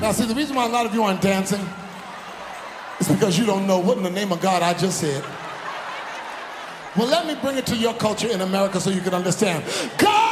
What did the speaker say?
Now see, the reason why a lot of you aren't dancing is because you don't know what in the name of God I just said. Well, let me bring it to your culture in America so you can understand. God